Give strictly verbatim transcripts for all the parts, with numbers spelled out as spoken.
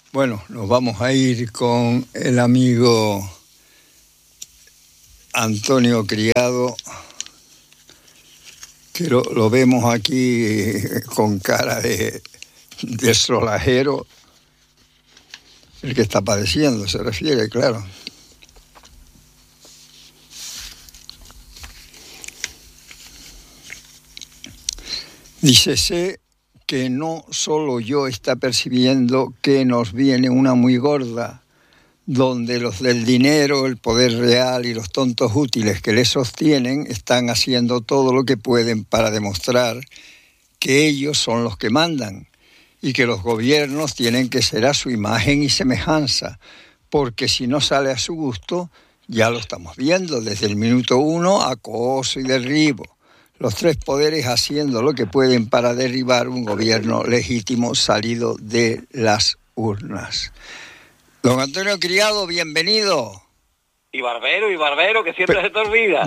Bueno, nos vamos a ir con el amigo Antonio Criado, que lo, lo vemos aquí con cara de, de solajero, el que está padeciendo, se refiere, claro. Dice, sé que no solo yo está percibiendo que nos viene una muy gorda, donde los del dinero, el poder real y los tontos útiles que le sostienen están haciendo todo lo que pueden para demostrar que ellos son los que mandan y que los gobiernos tienen que ser a su imagen y semejanza, porque si no sale a su gusto, ya lo estamos viendo desde el minuto uno, acoso y derribo. Los tres poderes haciendo lo que pueden para derribar un gobierno legítimo salido de las urnas. Don Antonio Criado, bienvenido. Y Barbero, y Barbero, que siempre Pero, se te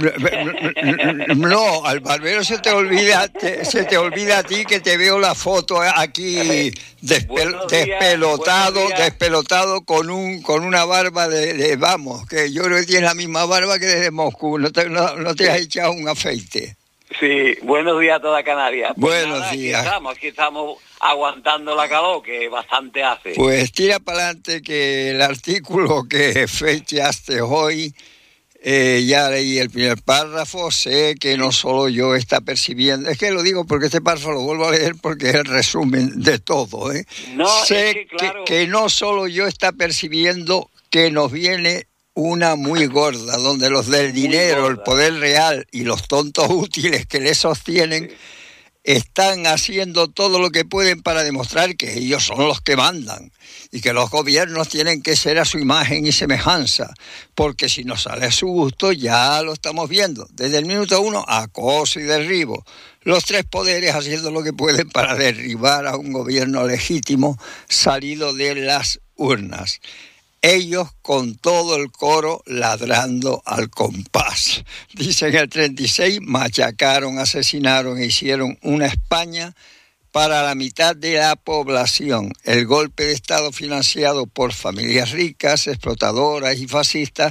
olvida. No, al Barbero se te olvida, te, se te olvida a ti, que te veo la foto aquí despel, despelotado, días, despelotado con un con una barba de, de, vamos, que yo creo que tienes la misma barba que desde Moscú, no te, no, no te has echado un afeite. Sí, buenos días a toda Canarias. Pues buenos nada, días. Aquí estamos, aquí estamos aguantando la calor, que bastante hace. Pues tira para adelante, que el artículo que fechaste hoy, eh, ya leí el primer párrafo, sé que no solo yo está percibiendo, es que lo digo porque este párrafo lo vuelvo a leer porque es el resumen de todo, ¿eh? No, sé es que, claro... que, que no solo yo está percibiendo que nos viene una muy gorda, donde los del dinero, el poder real y los tontos útiles que le sostienen sí. están haciendo todo lo que pueden para demostrar que ellos son los que mandan y que los gobiernos tienen que ser a su imagen y semejanza, porque si no sale a su gusto ya lo estamos viendo. Desde el minuto uno, acoso y derribo. Los tres poderes haciendo lo que pueden para derribar a un gobierno legítimo salido de las urnas. Ellos con todo el coro ladrando al compás. Dicen el treinta y seis, machacaron, asesinaron e hicieron una España para la mitad de la población. El golpe de Estado financiado por familias ricas, explotadoras y fascistas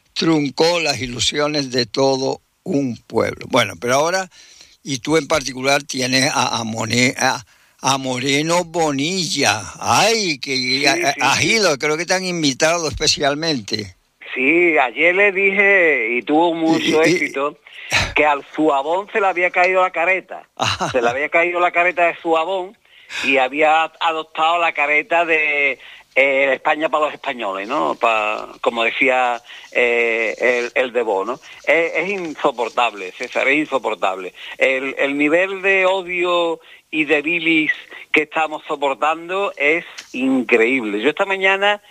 truncó las ilusiones de todo un pueblo. Bueno, pero ahora, y tú en particular tienes a, a, Monet, a A Moreno Bonilla, ay, que sí, ha, sí, ha ido, sí. Creo que te han invitado especialmente. Sí, ayer le dije, y tuvo mucho y, éxito, y... que al Zuabón se le había caído la careta, Ajá. se le había caído la careta de Zuabón y había adoptado la careta de eh, España para los españoles, ¿no? Pa, como decía eh, el, el Debo, ¿no? Es, es insoportable, César, es insoportable. El, el nivel de odio y de bilis que estamos soportando es increíble. Yo esta mañana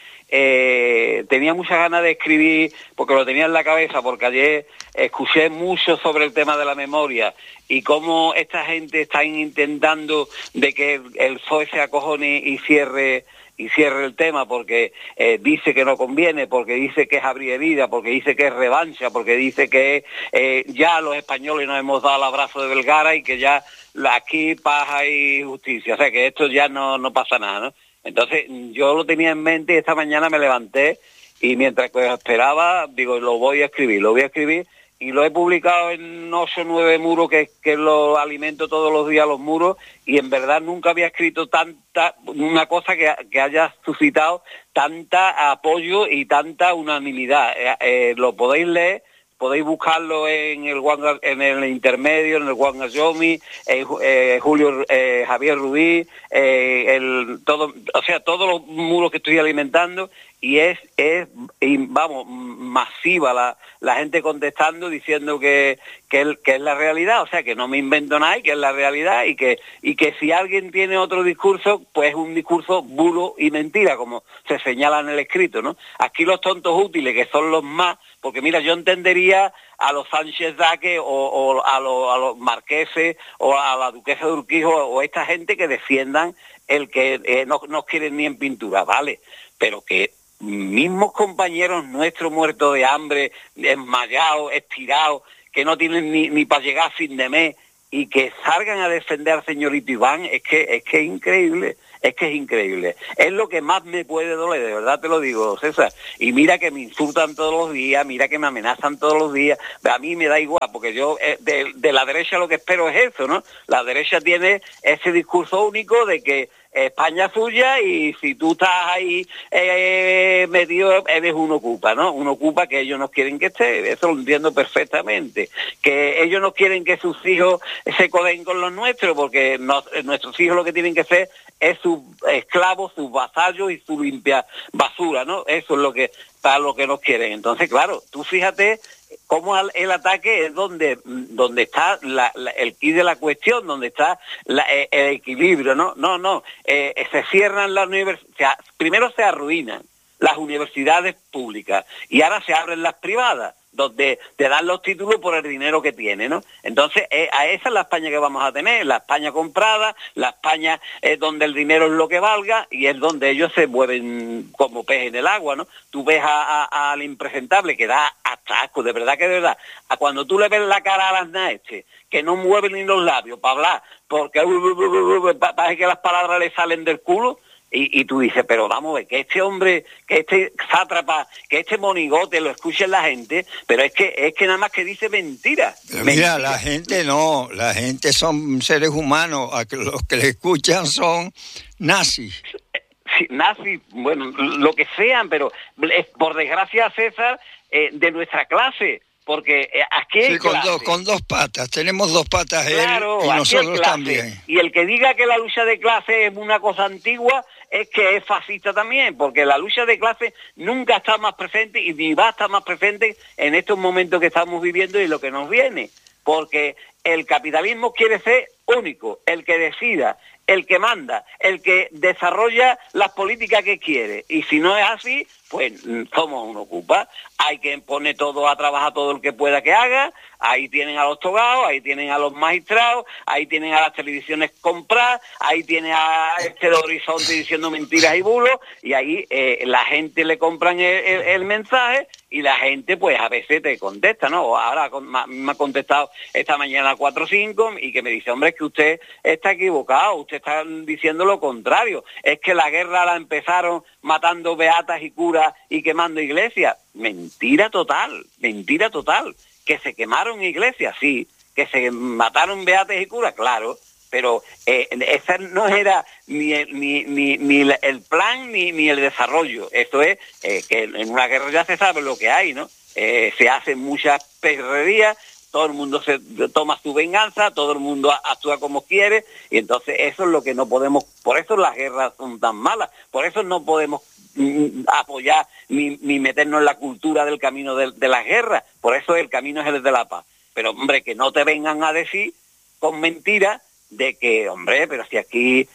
eh, tenía muchas ganas de escribir, porque lo tenía en la cabeza, porque ayer escuché mucho sobre el tema de la memoria y cómo esta gente está intentando de que el, el P S O E se acojone y cierre y cierre el tema, porque eh, dice que no conviene, porque dice que es abrir herida, porque dice que es revancha, porque dice que eh, ya los españoles nos hemos dado el abrazo de Vergara y que ya aquí paz y justicia, o sea que esto ya no, no pasa nada, ¿no? Entonces yo lo tenía en mente y esta mañana me levanté y mientras que esperaba, digo, lo voy a escribir, lo voy a escribir y lo he publicado en ocho o nueve muros que, que lo alimento todos los días los muros y en verdad nunca había escrito tanta, una cosa que, que haya suscitado tanta apoyo y tanta unanimidad. Eh, eh, lo podéis leer, podéis buscarlo en el en el intermedio, en el Wangayomi, eh, eh, Julio eh, Javier Rubí, eh, el todo, o sea, todos los muros que estoy alimentando y es es y vamos masiva la, la gente contestando diciendo que que, que es la realidad, o sea, que no me invento nada y que es la realidad y que y que si alguien tiene otro discurso, pues es un discurso bulo y mentira, como se señala en el escrito, ¿no? Aquí los tontos útiles, que son los más, porque mira, yo entendería a los Sánchez Daque o, o a, los, a los marqueses o a la duquesa de Urquijo o esta gente que defiendan el que eh, no nos quieren ni en pintura, ¿vale? Pero que mismos compañeros nuestros muertos de hambre, desmayados, estirados, que no tienen ni, ni para llegar a fin de mes y que salgan a defender al señorito Iván, es que es que es increíble, Es que es increíble. Es lo que más me puede doler, de verdad te lo digo, César. Y mira que me insultan todos los días, mira que me amenazan todos los días. A mí me da igual, porque yo eh, de, de la derecha lo que espero es eso, ¿no? La derecha tiene ese discurso único de que España es suya y si tú estás ahí eh, metido, eres un ocupa, ¿no? Un ocupa que ellos no quieren que esté, eso lo entiendo perfectamente. Que ellos no quieren que sus hijos se coden con los nuestros, porque no, nuestros hijos lo que tienen que ser es sus esclavos, sus vasallos y su limpia basura, ¿no? Eso es lo que, para lo que nos quieren. Entonces, claro, tú fíjate cómo el ataque es donde donde está la, la, el quid de la cuestión, donde está la, el equilibrio, ¿no? No, no, eh, se cierran las universidades, primero se arruinan las universidades públicas y ahora se abren las privadas, donde te dan los títulos por el dinero que tiene, ¿no? Entonces, eh, a esa es la España que vamos a tener, la España comprada, la España eh, donde el dinero es lo que valga y es donde ellos se mueven como pez en el agua, ¿no? Tú ves a, a, al impresentable que da hasta asco, de verdad que de verdad, a cuando tú le ves la cara a las naestes, que no mueven ni los labios para hablar, porque parece que las palabras le salen del culo. Y, y tú dices, pero vamos a ver, que este hombre, que este sátrapa, que este monigote lo escuche la gente, pero es que es que nada más que dice mentiras. Mira, mentira. La gente no, la gente son seres humanos, a que los que le escuchan son nazis. Sí, nazis, bueno, lo que sean, pero por desgracia, César, eh, de nuestra clase. Porque aquí sí, con dos, con dos patas, tenemos dos patas claro, él y nosotros también. Y el que diga que la lucha de clase es una cosa antigua es que es fascista también, porque la lucha de clase nunca está más presente y ni va a estar más presente en estos momentos que estamos viviendo y lo que nos viene. Porque el capitalismo quiere ser único, el que decida, el que manda, el que desarrolla las políticas que quiere. Y si no es así, pues somos un ocupa. Hay que poner todo a trabajar todo el que pueda que haga. Ahí tienen a los togados, ahí tienen a los magistrados, ahí tienen a las televisiones compradas, ahí tienen a este de Horizonte diciendo mentiras y bulos, y ahí eh, la gente le compran el, el, el mensaje y la gente pues a veces te contesta, ¿no? Ahora me ha contestado esta mañana cuatro o cinco y que me dice, hombre, es que usted está equivocado, usted está diciendo lo contrario, es que la guerra la empezaron matando beatas y curas y quemando iglesias. Mentira total, mentira total. Que se quemaron iglesias, sí, que se mataron beatas y curas, claro, pero eh, ese no era ni el, ni, ni, ni el plan ni, ni el desarrollo. Esto es eh, que en una guerra ya se sabe lo que hay, ¿no? Eh, se hacen muchas perrerías, todo el mundo se toma su venganza, todo el mundo actúa como quiere, y entonces eso es lo que no podemos, por eso las guerras son tan malas, por eso no podemos apoyar ni, ni meternos en la cultura del camino de, de las guerras, por eso el camino es el de la paz. Pero hombre, que no te vengan a decir con mentiras de que, hombre, pero si aquí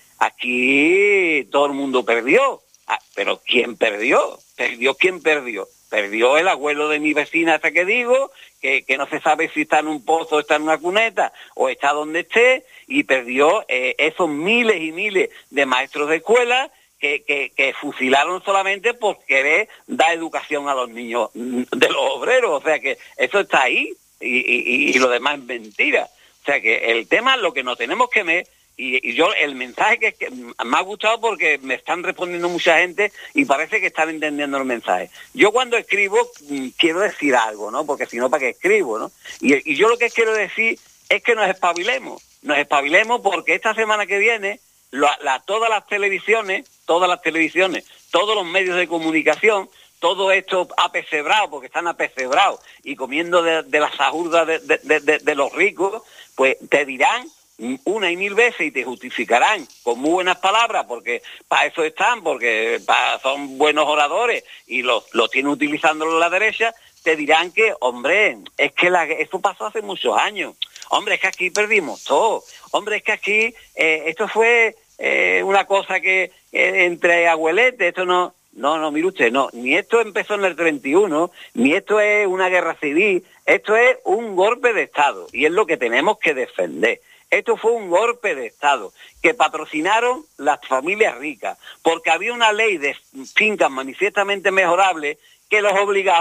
aquí todo el mundo perdió. Ah, pero ¿quién perdió? ¿Perdió quién perdió? Perdió el abuelo de mi vecina esa que digo, que, que no se sabe si está en un pozo, está en una cuneta o está donde esté, y perdió eh, esos miles y miles de maestros de escuela Que, que, que fusilaron solamente por querer dar educación a los niños de los obreros. O sea que eso está ahí y, y, y lo demás es mentira. O sea que el tema, lo que nos tenemos que ver, y, y yo el mensaje que, que me ha gustado porque me están respondiendo mucha gente y parece que están entendiendo el mensaje. Yo cuando escribo quiero decir algo, ¿no? Porque si no, ¿para qué escribo, no? Y, y yo lo que quiero decir es que nos espabilemos. Nos espabilemos porque esta semana que viene La, la, todas las televisiones, todas las televisiones, todos los medios de comunicación, todo esto apesebrado, porque están apesebrados y comiendo de, de las sajurdas de, de, de, de los ricos, pues te dirán una y mil veces y te justificarán con muy buenas palabras, porque para eso están, porque para, son buenos oradores y los, los tienen utilizando la derecha, te dirán que, hombre, es que la, eso pasó hace muchos años. Hombre, es que aquí perdimos todo. Hombre, es que aquí eh, esto fue eh, una cosa que eh, entre abueletes, esto no... No, no, mire usted, no. Ni esto empezó en el treinta y uno, ni esto es una guerra civil. Esto es un golpe de Estado y es lo que tenemos que defender. Esto fue un golpe de Estado que patrocinaron las familias ricas porque había una ley de fincas manifiestamente mejorables que los obligaba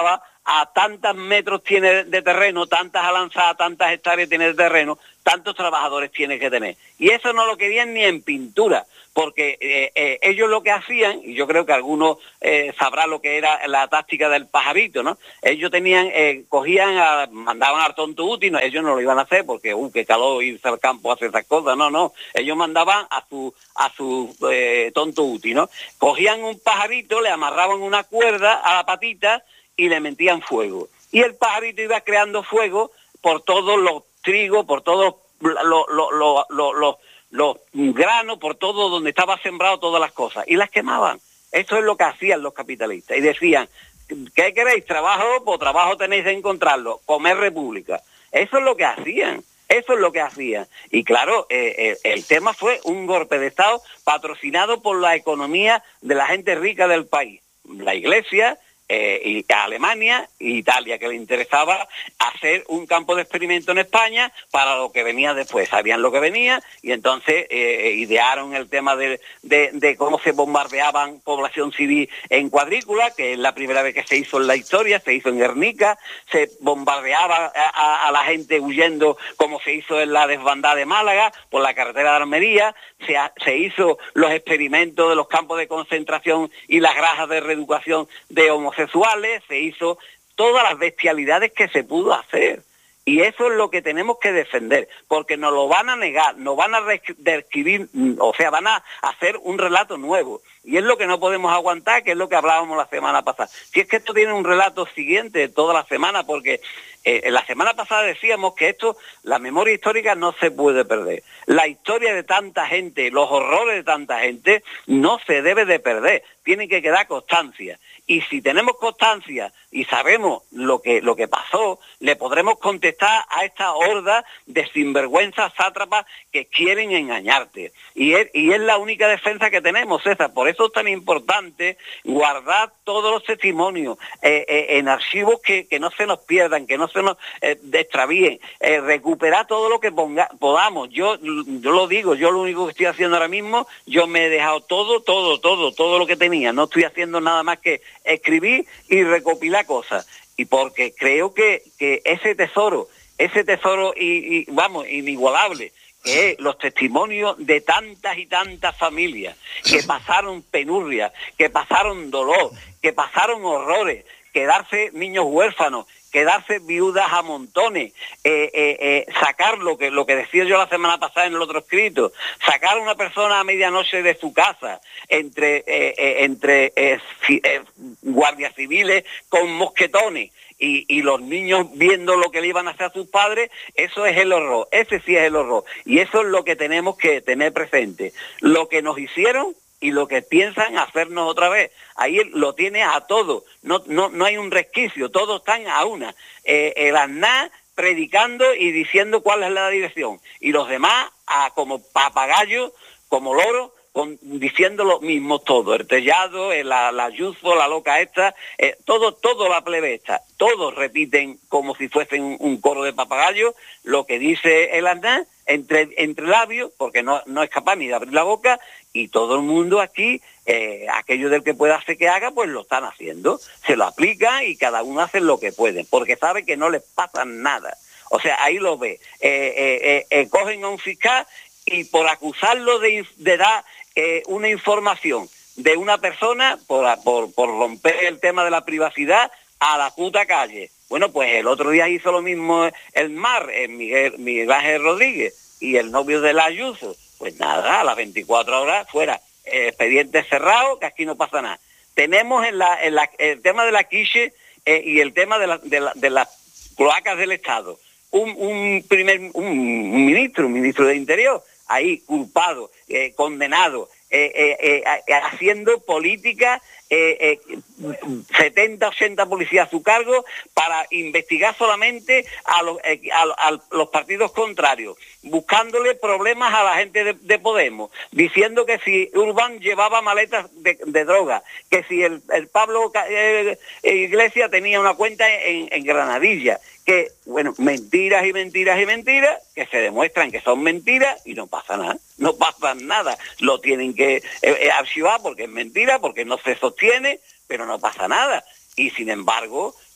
a tantos metros tiene de terreno, tantas alanzadas, tantas hectáreas tiene de terreno, tantos trabajadores tiene que tener. Y eso no lo querían ni en pintura, porque eh, eh, ellos lo que hacían, y yo creo que algunos eh, sabrán lo que era la táctica del pajarito, ¿no? Ellos tenían, eh, cogían, a, mandaban al tonto útil, no, ellos no lo iban a hacer porque, uh, qué calor irse al campo a hacer esas cosas, no, no. Ellos mandaban a su, a su eh, tonto útil, ¿no? Cogían un pajarito, le amarraban una cuerda a la patita y le metían fuego. Y el pajarito iba creando fuego por todos los trigos, por todos los, los, los, los, los, los granos, por todo donde estaba sembrado todas las cosas. Y las quemaban. Eso es lo que hacían los capitalistas. Y decían, ¿qué queréis? ¿Trabajo? Pues trabajo tenéis de encontrarlo. Comer república. Eso es lo que hacían. Eso es lo que hacían. Y claro, eh, eh, el tema fue un golpe de Estado patrocinado por la economía de la gente rica del país. La Iglesia, eh, y Alemania e Italia, que le interesaba hacer un campo de experimento en España para lo que venía después. Sabían lo que venía y entonces eh, idearon el tema de, de, de cómo se bombardeaban población civil en cuadrícula, que es la primera vez que se hizo en la historia, se hizo en Guernica, se bombardeaba a, a, a la gente huyendo como se hizo en la desbandada de Málaga, por la carretera de Almería, se, se hizo los experimentos de los campos de concentración y las granjas de reeducación de homosexuales, se hizo todas las bestialidades que se pudo hacer. Y eso es lo que tenemos que defender, porque nos lo van a negar, nos van a describir, o sea, van a hacer un relato nuevo. Y es lo que no podemos aguantar, que es lo que hablábamos la semana pasada. Si es que esto tiene un relato siguiente toda la semana, porque eh, la semana pasada decíamos que esto, la memoria histórica no se puede perder. La historia de tanta gente, los horrores de tanta gente, no se debe de perder. Tiene que quedar constancia. Y si tenemos constancia y sabemos lo que, lo que pasó, le podremos contestar a esta horda de sinvergüenzas sátrapas que quieren engañarte. Y es, y es la única defensa que tenemos, César. Por eso es tan importante guardar todos los testimonios eh, eh, en archivos que, que no se nos pierdan, que no se nos eh, extravíen, eh, recuperar todo lo que ponga, podamos. Yo, yo lo digo, yo lo único que estoy haciendo ahora mismo, yo me he dejado todo, todo, todo, todo lo que tenía. No estoy haciendo nada más que escribir y recopilar cosas. Y porque creo que, que ese tesoro, ese tesoro, y, y vamos, inigualable, que es los testimonios de tantas y tantas familias que pasaron penurria, que pasaron dolor, que pasaron horrores, quedarse niños huérfanos, quedarse viudas a montones, eh, eh, eh, sacar lo que lo que decía yo la semana pasada en el otro escrito, sacar a una persona a medianoche de su casa, entre, eh, eh, entre eh, eh, guardias civiles con mosquetones, y, y los niños viendo lo que le iban a hacer a sus padres, eso es el horror, ese sí es el horror. Y eso es lo que tenemos que tener presente. Lo que nos hicieron y lo que piensan hacernos otra vez. Ahí lo tiene a todo, no, no, no hay un resquicio, todos están a una. Eh, el Aznar predicando y diciendo cuál es la dirección, y los demás a, como papagayos, como loros, con, diciendo lo mismo todo, el Tellado, el, la, la Ayuso, la loca esta, eh, todo, todo la plebe esta, todos repiten como si fuesen un, un coro de papagayos lo que dice el Aznar, entre, entre labios, porque no, no es capaz ni de abrir la boca, y todo el mundo aquí, eh, aquello del que pueda hacer que haga, pues lo están haciendo, se lo aplican y cada uno hace lo que puede, porque sabe que no les pasa nada. O sea, ahí lo ve, eh, eh, eh, eh, cogen a un fiscal y por acusarlo de, de dar eh, una información de una persona, por, por, por romper el tema de la privacidad, a la puta calle. Bueno, pues el otro día hizo lo mismo el Mar, el Miguel, Miguel Ángel Rodríguez, y el novio de la Ayuso. Pues nada, a las veinticuatro horas fuera, eh, expediente cerrado, que aquí no pasa nada. Tenemos en la, en la, el tema de la quiche eh, y el tema de, la, de, la, de las cloacas del Estado. Un, un primer un, un ministro, un ministro de Interior, ahí culpado, eh, condenado, eh, eh, eh, haciendo política, eh, eh, setenta, ochenta policías a su cargo para investigar solamente a los, eh, a, a los partidos contrarios, buscándole problemas a la gente de, de Podemos, diciendo que si Urbán llevaba maletas de, de droga, que si el, el Pablo eh, Iglesias tenía una cuenta en, en Granadilla, que, bueno, mentiras y mentiras y mentiras, que se demuestran que son mentiras y no pasa nada, no pasa nada. Lo tienen que eh, eh, archivar porque es mentira, porque no se sostiene, pero no pasa nada. Y sin embargo,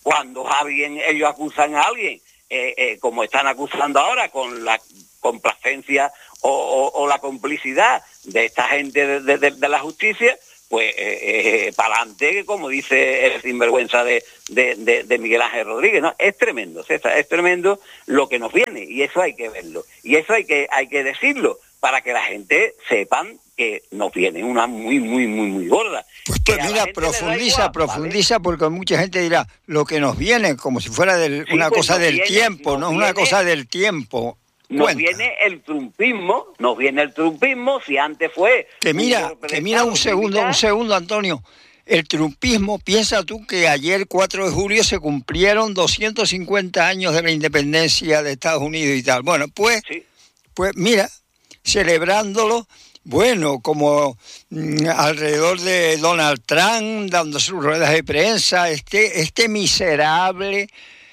cuando alguien, ellos acusan a alguien, eh, eh, como están acusando ahora, con la complacencia o, o, o la complicidad de esta gente de, de, de, de la justicia, pues eh, eh, para adelante, como dice el sinvergüenza de, de, de, de Miguel Ángel Rodríguez, ¿no? Es tremendo, César, es tremendo lo que nos viene, y eso hay que verlo, y eso hay que, hay que decirlo, para que la gente sepan que nos viene una muy, muy, muy, muy gorda. Pues, pues mira, profundiza, igual, profundiza, ¿vale? Porque mucha gente dirá, lo que nos viene, como si fuera del, sí, una pues cosa del viene, tiempo, no es una cosa del tiempo. Nos Cuenta. viene el trumpismo, nos viene el trumpismo, si antes fue... Que mira, que mira un segundo, un segundo, Antonio. El trumpismo, piensa tú que ayer, cuatro de julio, se cumplieron doscientos cincuenta años de la independencia de Estados Unidos y tal. Bueno, pues, sí. pues mira, celebrándolo, bueno, como mmm, alrededor de Donald Trump, dando sus ruedas de prensa, este, este miserable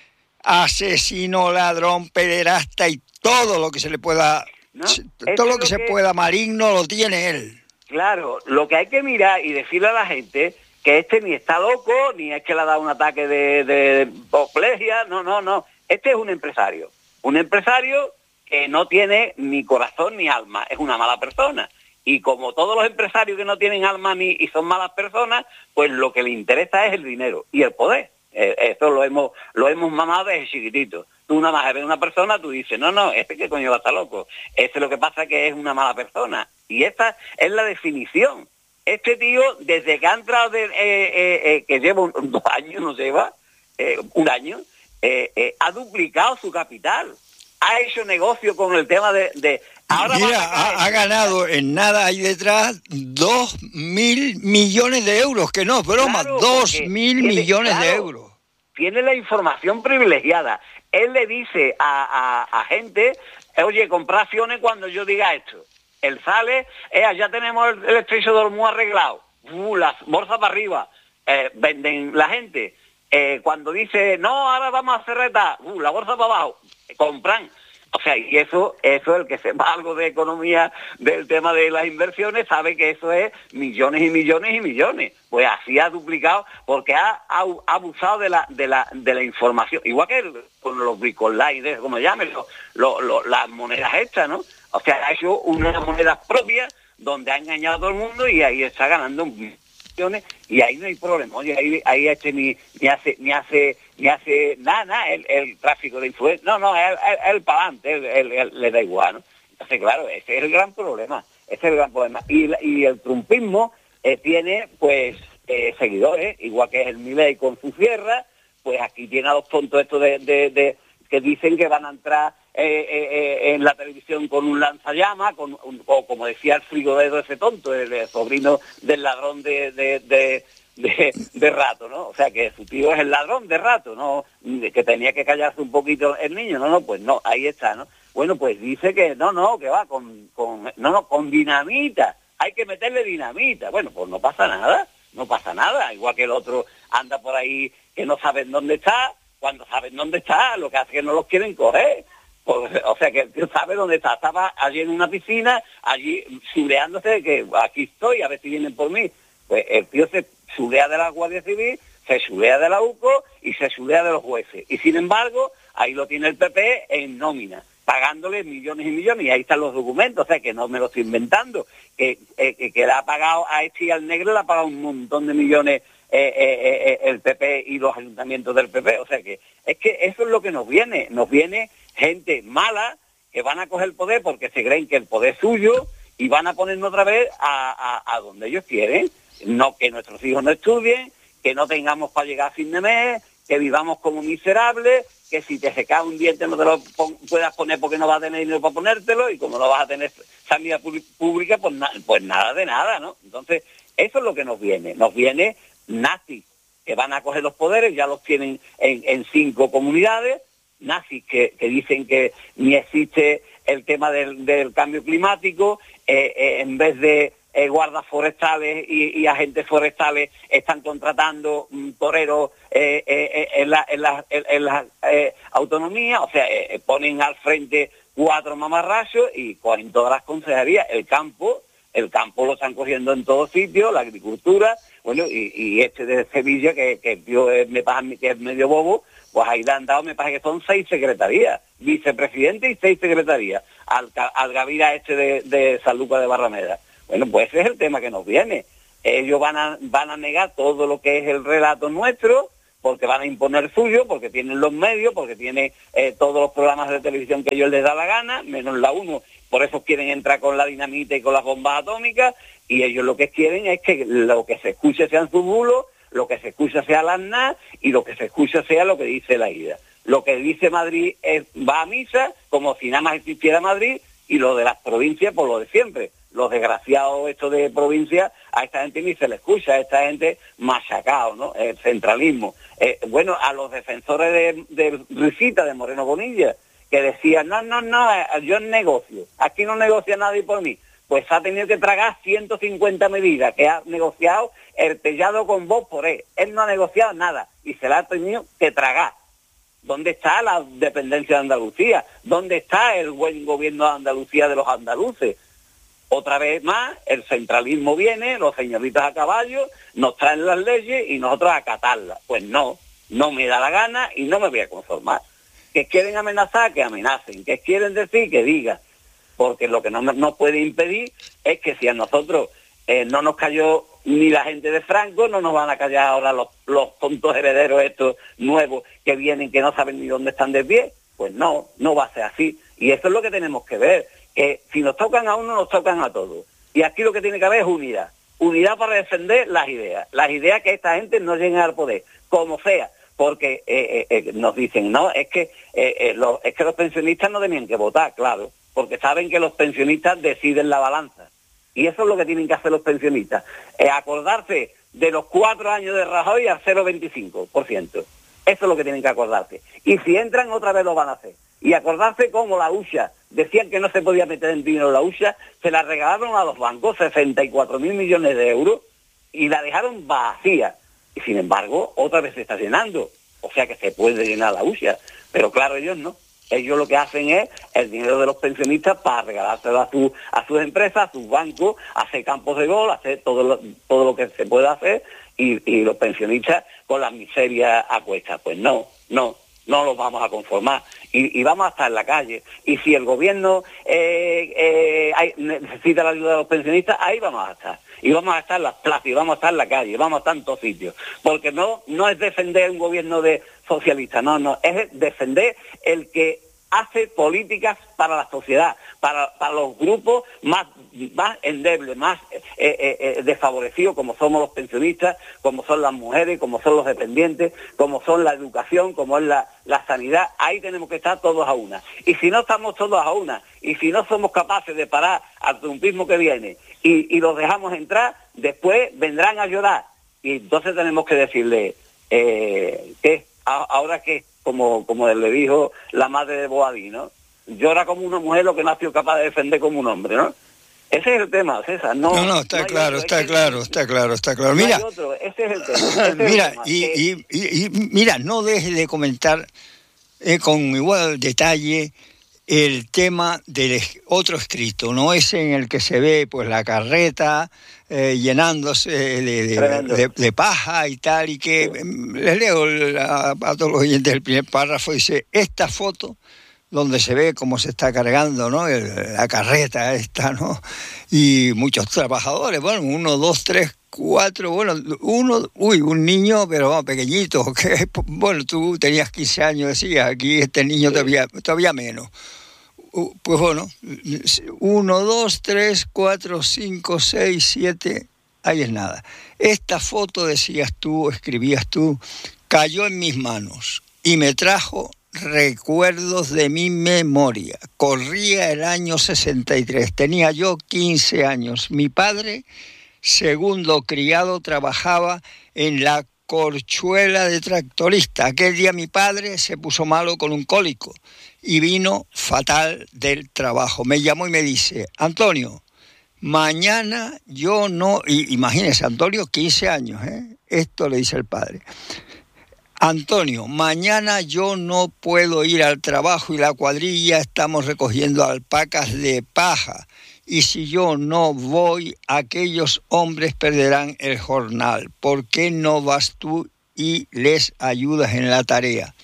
asesino, ladrón, pederasta y todo lo que se le pueda, ¿no? todo lo que, lo que se pueda maligno lo tiene él. Claro, lo que hay que mirar y decirle a la gente que este ni está loco, ni es que le ha dado un ataque de, de apoplejía, no, no, no. Este es un empresario, un empresario que no tiene ni corazón ni alma, es una mala persona. Y como todos los empresarios que no tienen alma ni y son malas personas, pues lo que le interesa es el dinero y el poder. Eh, eso lo hemos lo hemos mamado desde chiquitito. Tú nada más ves una persona, tú dices, no, no, este que coño va a estar loco. Este lo que pasa es que es una mala persona. Y esta es la definición. Este tío, desde que ha entrado, de, eh, eh, eh, que lleva un, dos años, no lleva, eh, un año, eh, eh, ha duplicado su capital. Ha hecho negocio con el tema de... de ahora Mira, ha, ha ganado en nada ahí detrás dos mil millones de euros, que no es broma, claro, dos mil tiene, millones claro, de euros. Tiene la información privilegiada. Él le dice a, a, a gente, oye, compra acciones cuando yo diga esto. Él sale, eh, ya tenemos el, el estrecho de Hormuz arreglado, uh, las bolsas para arriba, eh, venden la gente. Eh, cuando dice, no, ahora vamos a cerreta, uh, la bolsa para abajo, compran. O sea, y eso, eso el que sepa algo de economía, del tema de las inversiones, sabe que eso es millones y millones y millones. Pues así ha duplicado, porque ha, ha, ha abusado de la, de la, de la información. Igual que el, con los Bitcoin, como llamen, lo, lo, lo, las monedas estas, ¿no? O sea, ha hecho unas monedas propias donde ha engañado a todo el mundo y ahí está ganando y ahí no hay problema. Oye, ahí, ahí este ni, ni hace ni hace ni hace nada, nada el, el tráfico de influencia. No, no, él, él, él para adelante, él, él, él, le da igual, ¿no? Entonces, claro, ese es el gran problema, ese es el gran problema. Y, y el trumpismo eh, tiene, pues, eh, seguidores, igual que es el Milei con su sierra, pues aquí tiene a los tontos estos de, de, de que dicen que van a entrar eh, eh, en la televisión con un lanzallamas, con un, o como decía el frigodedo ese tonto, el, el sobrino del ladrón de, de, de, de, de rato, ¿no? O sea, que su tío es el ladrón de rato, ¿no? Que tenía que callarse un poquito el niño, no, no, pues no, ahí está, ¿no? Bueno, pues dice que no, no, que va con, con no, no, con dinamita, hay que meterle dinamita. Bueno, pues no pasa nada, no pasa nada, igual que el otro anda por ahí que no saben dónde está, cuando saben dónde está, lo que hace es que no los quieren coger. Pues, o sea, que el tío sabe dónde está. Estaba allí en una piscina, allí chuleándose, que aquí estoy, a ver si vienen por mí. Pues el tío se chulea de la Guardia Civil, se chulea de la U C O y se chulea de los jueces. Y sin embargo, ahí lo tiene el P P en nómina, pagándole millones y millones, y ahí están los documentos, o sea, que no me lo estoy inventando, que, eh, que, que le ha pagado a este y al negro, le ha pagado un montón de millones eh, eh, eh, el P P y los ayuntamientos del P P. O sea, que es que eso es lo que nos viene, nos viene gente mala que van a coger el poder porque se creen que el poder es suyo y van a ponernos otra vez a, a, a donde ellos quieren. No, que nuestros hijos no estudien, que no tengamos para llegar a fin de mes, que vivamos como miserables, que si te se cae un diente no te lo pon, puedas poner porque no vas a tener dinero para ponértelo, y como no vas a tener sanidad pública, pues, na, pues nada de nada, ¿no? Entonces, eso es lo que nos viene. Nos viene nazis que van a coger los poderes, ya los tienen en, en cinco comunidades, nazis que, que dicen que ni existe el tema del, del cambio climático, eh, eh, en vez de eh, guardas forestales y, y agentes forestales están contratando mm, toreros eh, eh, en la, en la, en, en la eh, autonomía, o sea, eh, ponen al frente cuatro mamarrachos y en todas las consejerías el campo el campo lo están cogiendo en todos sitios, la agricultura, bueno, y, y este de Sevilla, que, que yo eh, me pasa que es medio bobo, pues ahí le han dado, me parece que son seis secretarías, vicepresidente y seis secretarías, al, al Gavira este de, de San Lucas de Barrameda. Bueno, pues ese es el tema que nos viene. Ellos van a, van a negar todo lo que es el relato nuestro, porque van a imponer suyo, porque tienen los medios, porque tienen eh, todos los programas de televisión que ellos les da la gana, menos la uno, por eso quieren entrar con la dinamita y con las bombas atómicas, y ellos lo que quieren es que lo que se escuche sean sus bulos, lo que se escucha sea la ANA, y lo que se escucha sea lo que dice la I D A. Lo que dice Madrid es, va a misa, como si nada más existiera Madrid, y lo de las provincias, por lo de siempre. Los desgraciados estos de provincia, a esta gente ni se le escucha, a esta gente machacado, ¿no? El centralismo. Eh, bueno, a los defensores de, de Risita, de Moreno Bonilla, que decían, no, no, no, yo negocio, aquí no negocia nadie por mí. Pues ha tenido que tragar ciento cincuenta medidas que ha negociado el Tellado con Vox por él. Él no ha negociado nada y se la ha tenido que tragar. ¿Dónde está la dependencia de Andalucía? ¿Dónde está el buen gobierno de Andalucía de los andaluces? Otra vez más, el centralismo viene, los señoritos a caballo, nos traen las leyes y nosotros a acatarlas. Pues no, no me da la gana y no me voy a conformar. Que quieren amenazar, que amenacen. Que quieren decir, que digan. Porque lo que no nos puede impedir es que si a nosotros eh, no nos cayó ni la gente de Franco, no nos van a callar ahora los, los tontos herederos estos nuevos que vienen, que no saben ni dónde están de pie. Pues no, no va a ser así. Y eso es lo que tenemos que ver. Que si nos tocan a uno, nos tocan a todos. Y aquí lo que tiene que haber es unidad. Unidad para defender las ideas. Las ideas que esta gente no lleguen al poder, como sea. Porque eh, eh, nos dicen, no, es que, eh, eh, los, es que los pensionistas no tenían que votar, claro. Porque saben que los pensionistas deciden la balanza. Y eso es lo que tienen que hacer los pensionistas. Eh, acordarse de los cuatro años de Rajoy al cero coma veinticinco por ciento. Eso es lo que tienen que acordarse. Y si entran, otra vez lo van a hacer. Y acordarse como la U S H A, decían que no se podía meter en dinero la U S H A, se la regalaron a los bancos, sesenta y cuatro mil millones de euros, y la dejaron vacía. Y sin embargo, otra vez se está llenando. O sea que se puede llenar la U S H A. Pero claro, ellos no. Ellos lo que hacen es el dinero de los pensionistas para regalárselo a, su, a sus empresas, a sus bancos, hacer campos de gol, hacer todo lo, todo lo que se pueda hacer, y, y los pensionistas con las miserias a cuestas. Pues no, no. No los vamos a conformar y, y vamos a estar en la calle. Y si el gobierno eh, eh, hay, necesita la ayuda de los pensionistas, ahí vamos a estar. Y vamos a estar en las plazas, y vamos a estar en la calle, vamos a estar en todos sitios. Porque no, no es defender un gobierno de socialista, no, no, es defender el que hace políticas para la sociedad, para, para los grupos más, más endebles, más eh, eh, eh, desfavorecidos, como somos los pensionistas, como son las mujeres, como son los dependientes, como son la educación, como es la, la sanidad. Ahí tenemos que estar todos a una. Y si no estamos todos a una, y si no somos capaces de parar al trumpismo que viene, y, y los dejamos entrar, después vendrán a llorar. Y entonces tenemos que decirle, eh, ¿qué? Ahora que, como, como le dijo la madre de Boadí, ¿no? Llora como una mujer lo que no ha sido capaz de defender como un hombre, ¿no? Ese es el tema, César. No, no, no, está no claro, otro. está es claro, que, está claro, está claro. Mira, no otro. Ese es el tema. Ese mira, es el tema, y, que... y, y, y mira, no dejes de comentar eh, con igual detalle el tema del otro escrito, no ese en el que se ve pues la carreta eh, llenándose de, de, de, de paja y tal, y que sí. Les leo la, a todos los oyentes el primer párrafo, dice: esta foto donde se ve cómo se está cargando, ¿no?, el, la carreta esta, ¿no?, y muchos trabajadores, bueno, uno, dos, tres, cuatro, bueno, uno, uy, un niño, pero vamos, pequeñito, que, bueno, tú tenías quince años, decías, aquí este niño sí. todavía, todavía menos. Pues bueno, uno, dos, tres, cuatro, cinco, seis, siete, ahí es nada. Esta foto, decías tú, escribías tú, cayó en mis manos y me trajo recuerdos de mi memoria. Corría el año sesenta y tres, tenía yo quince años. Mi padre, segundo criado, trabajaba en la Corchuela de tractorista. Aquel día mi padre se puso malo con un cólico y vino fatal del trabajo. Me llamó y me dice: Antonio, mañana yo no... Y, imagínese, Antonio, quince años, ¿eh? Esto le dice el padre. Antonio, mañana yo no puedo ir al trabajo y la cuadrilla estamos recogiendo alpacas de paja y si yo no voy, aquellos hombres perderán el jornal. ¿Por qué no vas tú y les ayudas en la tarea?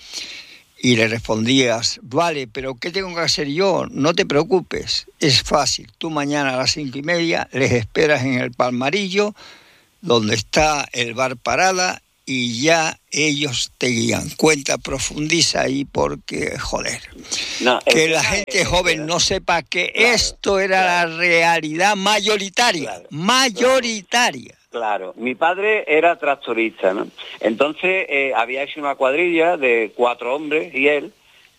Y le respondías, vale, pero ¿qué tengo que hacer yo? No te preocupes, es fácil. Tú mañana a las cinco y media les esperas en el Palmarillo, donde está el bar Parada, y ya ellos te guían. Cuenta, profundiza ahí porque, joder, no, que la gente es, joven no sepa que claro, esto era claro. la realidad mayoritaria, claro, mayoritaria. Claro, mi padre era tractorista, ¿no? Entonces eh, había hecho una cuadrilla de cuatro hombres y él,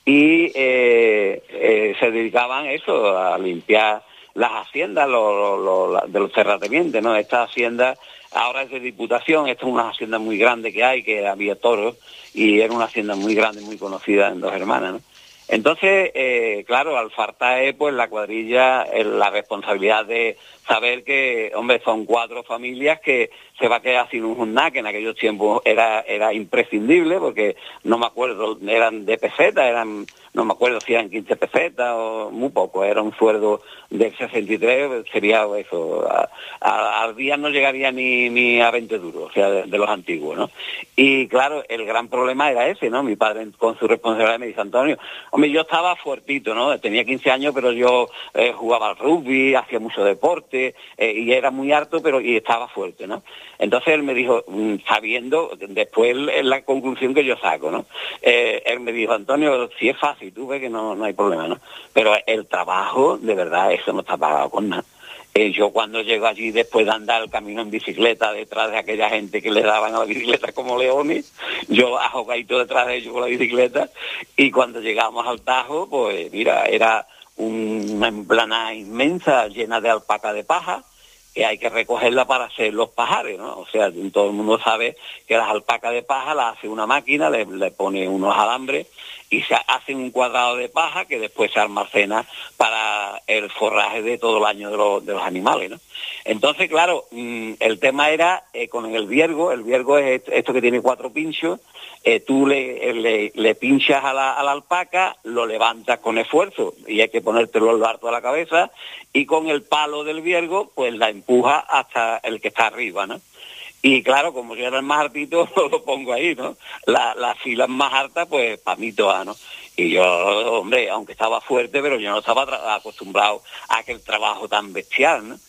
y eh, eh, se dedicaban a eso, a limpiar las haciendas lo, lo, lo, de los terratenientes, ¿no? Esta hacienda ahora es de Diputación, esta es una hacienda muy grande que hay, que había toros, y era una hacienda muy grande, muy conocida en Dos Hermanas, ¿no? Entonces, eh, claro, al Fartae, pues la cuadrilla, eh, la responsabilidad de saber que, hombre, son cuatro familias que se va a quedar sin un jornal, que en aquellos tiempos era era imprescindible, porque no me acuerdo, eran de peseta, eran, no me acuerdo si eran quince pesetas o muy poco, era un sueldo del sesenta y tres, sería eso, a, a, al día no llegaría ni, ni a veinte duros, o sea, de, de los antiguos, ¿no? Y claro, el gran problema era ese, ¿no? Mi padre con su responsabilidad me dice, Antonio, hombre, yo estaba fuertito, ¿no? Tenía quince años, pero yo eh, jugaba al rugby, hacía mucho deporte, eh, y era muy harto, pero y estaba fuerte, ¿no? Entonces él me dijo, sabiendo, después la conclusión que yo saco, ¿no? Eh, él me dijo, Antonio, si es fácil, tú ves que no, no hay problema, ¿no? Pero el trabajo, de verdad, eso no está pagado con nada. Eh, yo cuando llego allí, después de andar el camino en bicicleta, detrás de aquella gente que le daban a la bicicleta como leones, yo ahogadito detrás de ellos con la bicicleta, y cuando llegamos al Tajo, pues mira, era una emplanada inmensa llena de alpaca de paja, que hay que recogerla para hacer los pajares, ¿no? O sea, todo el mundo sabe que las alpacas de paja las hace una máquina, le, le pone unos alambres y se hace un cuadrado de paja que después se almacena para el forraje de todo el año de los, de los animales, ¿no? Entonces, claro, mmm, el tema era eh, con el viergo. El viergo es esto que tiene cuatro pinchos. Eh, tú le, le, le pinchas a la, a la alpaca, lo levantas con esfuerzo y hay que ponértelo lo harto a la cabeza, y con el palo del viergo pues la empuja hasta el que está arriba, ¿no? Y claro, como yo era el más hartito, lo pongo ahí, ¿no? La, las filas más hartas, pues para mí todas, ¿no? Y yo, hombre, aunque estaba fuerte, pero yo no estaba tra- acostumbrado a aquel trabajo tan bestial, ¿no?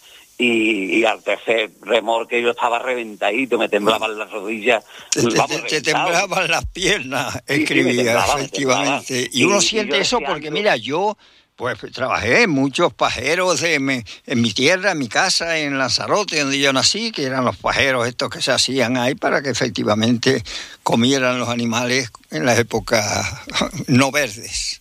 Y, y al tercer remolque yo estaba reventadito, me temblaban las rodillas. Te, te, te, te temblaban las piernas, escribía, sí, sí, temblaba, efectivamente. Y uno y, siente y eso deseando... porque, mira, yo pues trabajé en muchos pajeros en mi, en mi tierra, en mi casa, en Lanzarote, donde yo nací, que eran los pajeros estos que se hacían ahí para que efectivamente comieran los animales en las épocas no verdes.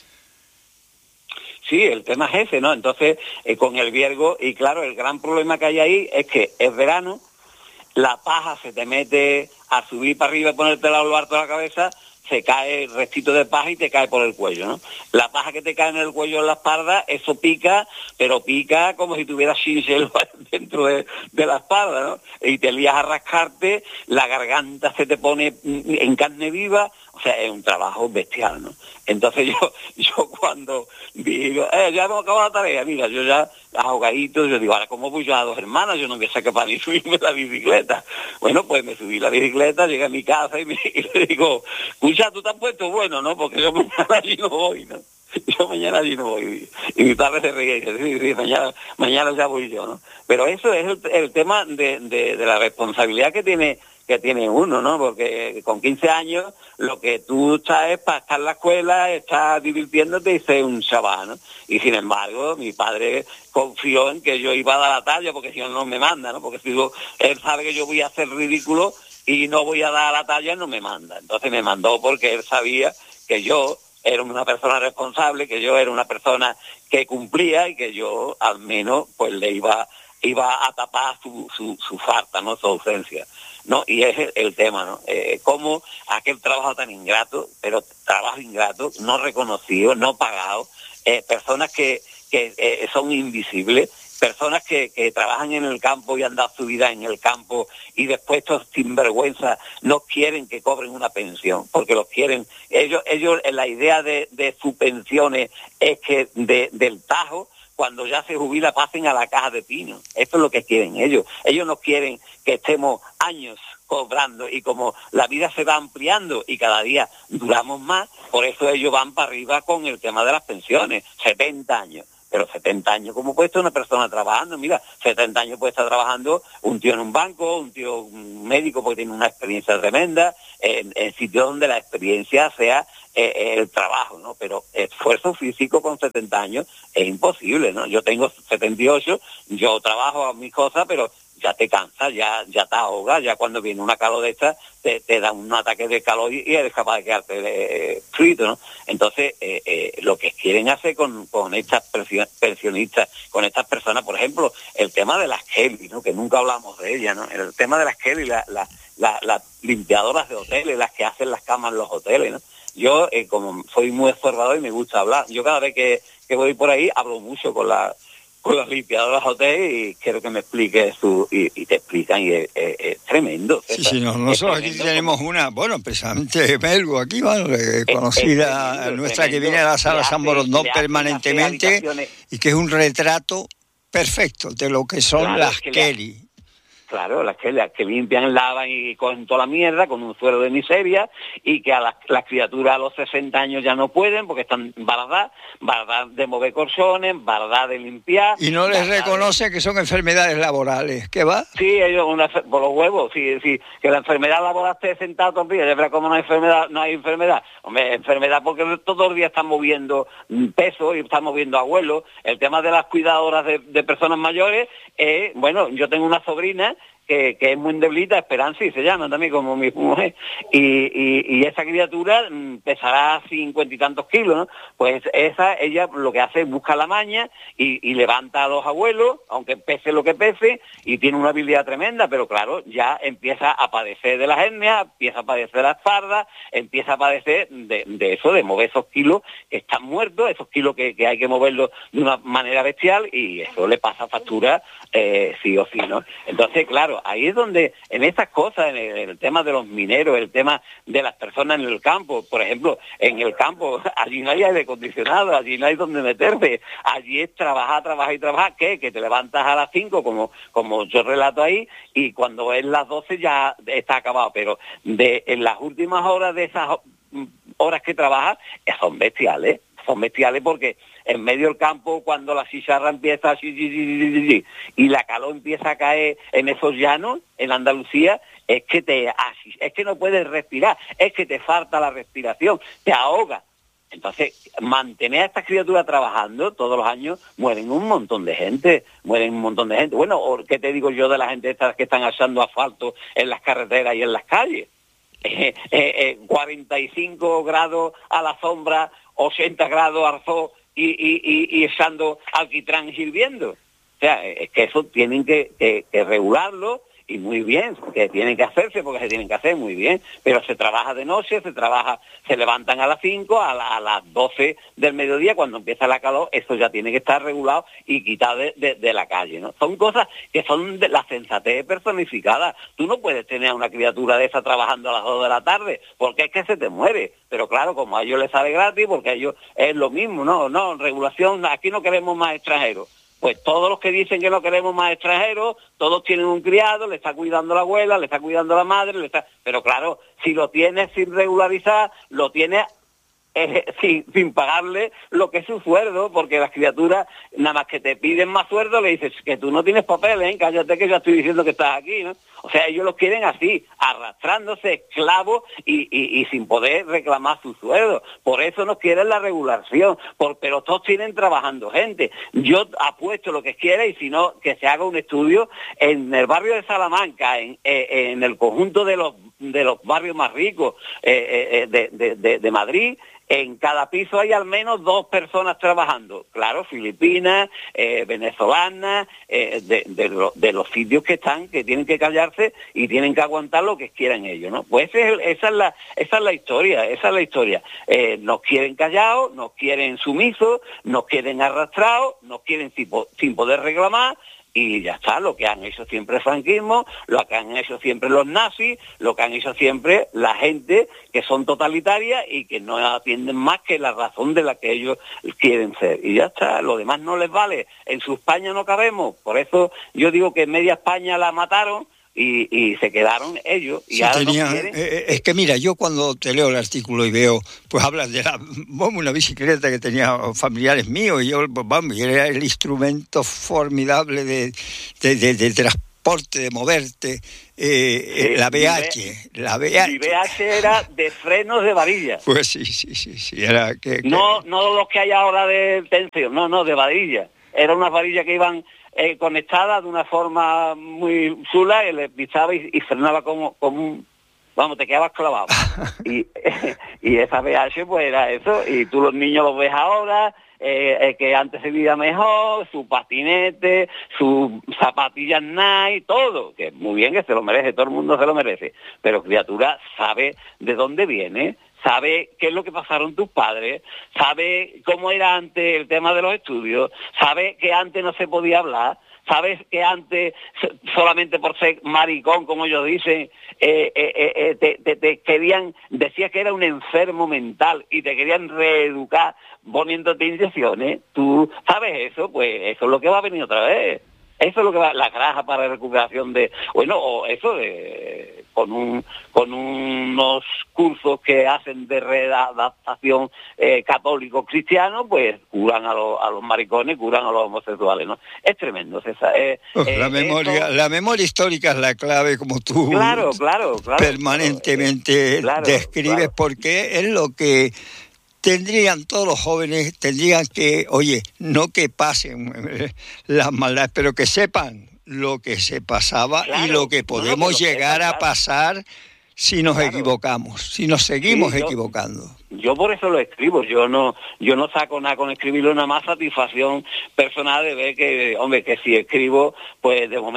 Sí, el tema es ese, ¿no? Entonces, eh, con el viergo, y claro, el gran problema que hay ahí es que es verano, la paja se te mete a subir para arriba y ponerte lo harto de la cabeza, se cae el restito de paja y te cae por el cuello, ¿no? La paja que te cae en el cuello, en la espalda, eso pica, pero pica como si tuvieras chinchel dentro de, de la espalda, ¿no? Y te lías a rascarte, la garganta se te pone en carne viva, o sea, es un trabajo bestial, ¿no? Entonces yo yo cuando digo, eh, ya hemos acabado la tarea, mira, yo ya ahogadito, yo digo, ahora ¿cómo voy yo a Dos Hermanas? Yo no voy a ser capaz ni subirme la bicicleta. Bueno, pues me subí la bicicleta, llegué a mi casa y, me, y le digo, escucha, tú te has puesto bueno, ¿no? Porque yo mañana allí no voy, ¿no? Yo mañana allí no voy. Y mi padre se reía y dice, sí, sí, mañana, mañana ya voy yo, ¿no? Pero eso es el, el tema de, de, de la responsabilidad que tiene que tiene uno, ¿no? Porque con quince años lo que tú estás es para estar en la escuela, estás divirtiéndote y ser un chaval, ¿no? Y sin embargo, mi padre confió en que yo iba a dar la talla, porque si no, no me manda, ¿no? Porque si yo, él sabe que yo voy a hacer ridículo y no voy a dar la talla, no me manda. Entonces me mandó porque él sabía que yo era una persona responsable, que yo era una persona que cumplía y que yo al menos pues le iba iba a tapar su, su, su falta, ¿no? Su ausencia, ¿no? Y es el, el tema, ¿no? Eh, cómo aquel trabajo tan ingrato, pero trabajo ingrato, no reconocido, no pagado, eh, personas que, que eh, son invisibles, personas que, que trabajan en el campo y han dado su vida en el campo y después estos sinvergüenza no quieren que cobren una pensión, porque los quieren, ellos, ellos la idea de, de sus pensiones es que de, del tajo, cuando ya se jubila pasen a la caja de pino. Esto es lo que quieren ellos. Ellos no quieren que estemos años cobrando, y como la vida se va ampliando y cada día duramos más, por eso ellos van para arriba con el tema de las pensiones, setenta años. Pero setenta años, ¿cómo puede estar una persona trabajando? Mira, setenta años puede estar trabajando un tío en un banco, un tío un médico porque tiene una experiencia tremenda, en, en sitios donde la experiencia sea eh, el trabajo, ¿no? Pero esfuerzo físico con setenta años es imposible, ¿no? Yo tengo setenta y ocho, yo trabajo a mis cosas, pero ya te cansas, ya ya te ahogas, ya cuando viene una calor de esta, te, te da un ataque de calor y eres capaz de quedarte eh, frito, ¿no? Entonces, eh, eh, lo que quieren hacer con, con estas pensionistas, con estas personas, por ejemplo, el tema de las Kelly, ¿no? Que nunca hablamos de ellas, ¿no? El tema de las Kelly, las la, la, la limpiadoras de hoteles, las que hacen las camas en los hoteles, ¿no? Yo, eh, como soy muy observador y me gusta hablar, yo cada vez que, que voy por ahí hablo mucho con la con las limpiadoras de hotel y quiero que me explique su y, y te explican y es, es, es tremendo. Sí, sí, no, nosotros aquí tenemos como... una, bueno, precisamente Melgo, aquí, bueno, eh, conocida, es, es nuestra tremendo, que viene a la sala San Borondón permanentemente y que es un retrato perfecto de lo que son claro, las que Kelly. Le... Claro, las que, las que limpian, lavan y cogen toda la mierda con un suero de miseria, y que a las, las criaturas a los sesenta años ya no pueden porque están bardadas, bardadas de mover colchones, bardadas de limpiar. Y no les reconoce de... que son enfermedades laborales, ¿qué va? Sí, ellos una, por los huevos, sí, sí, que la enfermedad laboral esté sentado todo el día, ya verás cómo no hay enfermedad, no hay enfermedad. Hombre, enfermedad porque todos los días están moviendo peso y están moviendo abuelos. El tema de las cuidadoras de, de personas mayores, eh, bueno, yo tengo una sobrina Que, que es muy debilita, Esperanza, y se llama también como mi mujer, y, y, y esa criatura pesará cincuenta y tantos kilos, ¿no? Pues esa, ella lo que hace es busca la maña y, y levanta a los abuelos, aunque pese lo que pese, y tiene una habilidad tremenda, pero claro, ya empieza a padecer de las hernias, empieza a padecer de la espalda, empieza a padecer de, de eso, de mover esos kilos que están muertos, esos kilos que, que hay que moverlos de una manera bestial, y eso le pasa factura eh, sí o sí, ¿no? Entonces, claro, ahí es donde, en estas cosas, en el, en el tema de los mineros, el tema de las personas en el campo, por ejemplo, en el campo, allí no hay aire acondicionado, allí no hay donde meterse, allí es trabajar, trabajar y trabajar, ¿qué? Que te levantas a las cinco, como, como yo relato ahí, y cuando es las doce ya está acabado, pero de en las últimas horas de esas horas que trabajas, son bestiales, son bestiales porque en medio del campo, cuando la chicharra empieza a y la calor empieza a caer en esos llanos, en Andalucía, es que te es que no puedes respirar, es que te falta la respiración, te ahoga. Entonces, mantener a estas criaturas trabajando todos los años, mueren un montón de gente, mueren un montón de gente. Bueno, ¿qué te digo yo de la gente estas que están echando asfalto en las carreteras y en las calles? Eh, eh, eh, cuarenta y cinco grados a la sombra, ochenta grados al sol, y, y, y, y echando alquitrán hirviendo. O sea, es que eso tienen que, que, que regularlo, y muy bien, que tienen que hacerse porque se tienen que hacer muy bien, pero se trabaja de noche, se trabaja, se levantan a las cinco, a, la, a las doce del mediodía, cuando empieza la calor, eso ya tiene que estar regulado y quitado de, de, de la calle, ¿no? Son cosas que son de la sensatez personificada. Tú no puedes tener a una criatura de esa trabajando a las dos de la tarde, porque es que se te muere. Pero claro, como a ellos les sale gratis, porque a ellos es lo mismo, no, no, regulación, aquí no queremos más extranjeros. Pues todos los que dicen que no queremos más extranjeros, todos tienen un criado, le está cuidando la abuela, le está cuidando la madre, le está... pero claro, si lo tienes sin regularizar, lo tienes eh, sin, sin pagarle lo que es su sueldo, porque las criaturas, nada más que te piden más sueldo, le dices que tú no tienes papeles, ¿eh? Cállate que ya estoy diciendo que estás aquí, ¿no? O sea, ellos los quieren así, arrastrándose, esclavos y, y, y sin poder reclamar su sueldo. Por eso nos quieren la regulación, por, pero todos tienen trabajando gente. Yo apuesto lo que quiera, y si no, que se haga un estudio en el barrio de Salamanca, en, eh, en el conjunto de los de los barrios más ricos eh, eh, de, de, de, de Madrid. En cada piso hay al menos dos personas trabajando. Claro, filipinas, eh, venezolanas, eh, de, de, lo, de los sitios que están, que tienen que callarse y tienen que aguantar lo que quieran ellos, ¿no? Pues ese es, esa, es la, esa es la historia, esa es la historia. Eh, nos quieren callados, nos quieren sumisos, nos quieren arrastrados, nos quieren sin, sin poder reclamar, y ya está, lo que han hecho siempre el franquismo, lo que han hecho siempre los nazis, lo que han hecho siempre la gente que son totalitarias y que no atienden más que la razón de la que ellos quieren ser. Y ya está, lo demás no les vale. En su España no cabemos, por eso yo digo que media España la mataron, Y, y se quedaron ellos. Y sí, ahora tenía, no quieren. eh, es que mira, yo cuando te leo el artículo y veo, pues hablas de la, vamos, una bicicleta que tenía familiares míos, y yo, pues, vamos, y era el instrumento formidable de, de, de, de transporte, de moverte, eh, sí, la B H, la B H. Mi B H era de frenos de varilla. Pues sí, sí, sí, sí, era que... No, que... no los que hay ahora de tensión, no, no, de varilla. Eran unas varillas que iban... Eh, conectada de una forma muy chula, y le pisaba y, y frenaba como, como un... Vamos, te quedabas clavado. y, y esa B H pues era eso, y tú los niños los ves ahora, eh, eh, que antes se vivía mejor, su patinete, sus zapatillas Nike, todo, que muy bien, que se lo merece, todo el mundo se lo merece, pero criatura sabe de dónde viene, sabe qué es lo que pasaron tus padres, sabe cómo era antes el tema de los estudios, sabe que antes no se podía hablar, sabes que antes solamente por ser maricón, como ellos dicen, eh, eh, eh, te, te, te querían, decías que era un enfermo mental y te querían reeducar poniéndote inyecciones. Tú sabes eso, pues eso es lo que va a venir otra vez. Eso es lo que va, la granja para recuperación de, bueno, o eso de, con un con unos cursos que hacen de readaptación eh, católico-cristiano, pues curan a los a los maricones, curan a los homosexuales, ¿no? Es tremendo, César. Eh, oh, la eh, memoria, esto... la memoria histórica es la clave, como tú claro, claro, claro, permanentemente claro, describes, claro. Porque es lo que tendrían todos los jóvenes, tendrían que, oye, no que pasen las maldades, pero que sepan lo que se pasaba, claro, y lo que podemos no, no, llegar sepan, a pasar claro. si nos claro. equivocamos, si nos seguimos sí, yo, equivocando. Yo por eso lo escribo, yo no yo no saco nada con escribirlo, nada más satisfacción personal de ver que, hombre, que si escribo, pues de